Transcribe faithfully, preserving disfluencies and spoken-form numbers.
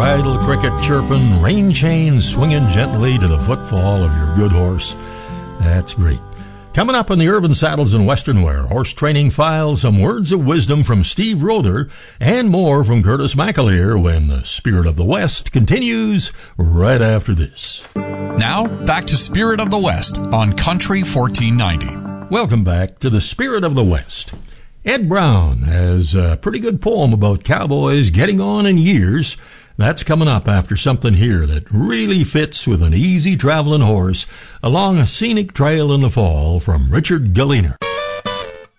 idle cricket chirping, rein chain swinging gently to the footfall of your good horse. That's great. Coming up on the Urban Saddles and Western Wear Horse Training File, some words of wisdom from Steve Rother and more from Curtis McAleer when the Spirit of the West continues right after this. Now, back to Spirit of the West on Country fourteen ninety. Welcome back to the Spirit of the West. Ed Brown has a pretty good poem about cowboys getting on in years. That's coming up after something here that really fits with an easy traveling horse along a scenic trail in the fall from Richard Galliner.